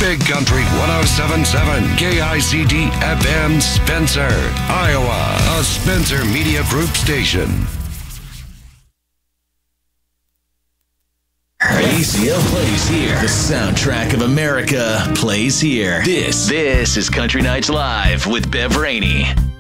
Big Country 107.7 KICD FM Spencer, Iowa, a Spencer Media Group station. ACL plays here. The soundtrack of America plays here. This is Country Nights Live with Bev Rainey.